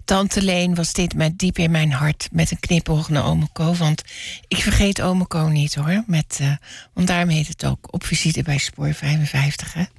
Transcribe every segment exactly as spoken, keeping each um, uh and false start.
Tante Leen was dit met diep in mijn hart. Met een knipoog naar Ome Co. Want ik vergeet Ome Co niet hoor. Met, uh, want daarom heet het ook Op visite bij Spoor vijfenvijftig. Hè?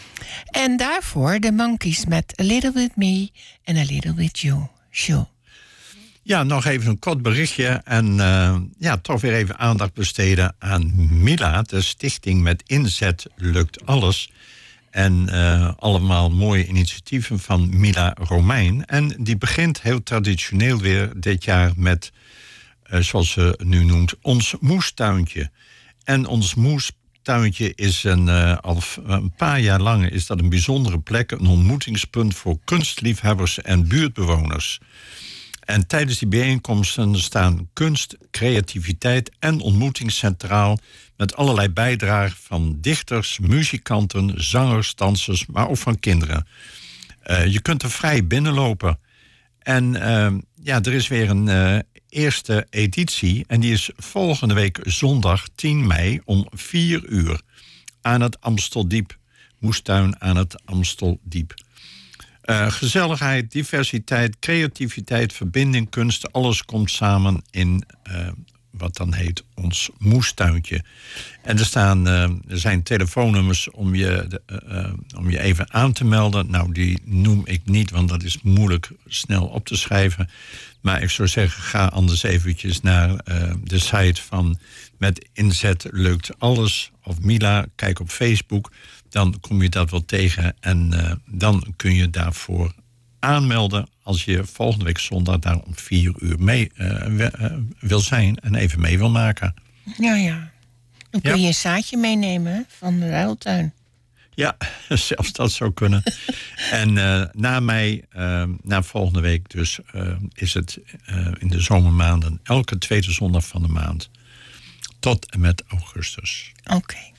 En daarvoor de Monkees met A Little With Me en A Little With You. Sure. Ja, nog even een kort berichtje. En uh, ja, toch weer even aandacht besteden aan Mila. De stichting met inzet lukt alles. En uh, allemaal mooie initiatieven van Mila Romein. En die begint heel traditioneel weer dit jaar met, uh, zoals ze nu noemt, ons moestuintje. En ons moestuintje is een, uh, al een paar jaar lang is dat een bijzondere plek, een ontmoetingspunt voor kunstliefhebbers en buurtbewoners. En tijdens die bijeenkomsten staan kunst, creativiteit en ontmoeting centraal, met allerlei bijdragen van dichters, muzikanten, zangers, dansers, maar ook van kinderen. Uh, je kunt er vrij binnenlopen. En uh, ja, er is weer een uh, eerste editie. En die is volgende week zondag tien mei om vier uur aan het Amsteldiep. Moestuin aan het Amsteldiep. Uh, gezelligheid, diversiteit, creativiteit, verbinding, kunst, alles komt samen in uh, wat dan heet ons moestuintje. En er, staan, uh, er zijn telefoonnummers om je, uh, uh, om je even aan te melden. Nou, die noem ik niet, want dat is moeilijk snel op te schrijven. Maar ik zou zeggen, ga anders eventjes naar uh, de site van Met Inzet Lukt Alles of Mila. Kijk op Facebook, dan kom je dat wel tegen. En uh, dan kun je daarvoor aanmelden als je volgende week zondag daar om vier uur mee uh, wil zijn en even mee wil maken. Ja, ja. Dan kun ja. je een zaadje meenemen hè, van de ruiltuin. Ja, zelfs dat zou kunnen. En uh, na mei, uh, na volgende week dus, uh, is het uh, in de zomermaanden elke tweede zondag van de maand tot en met augustus. Oké. Okay.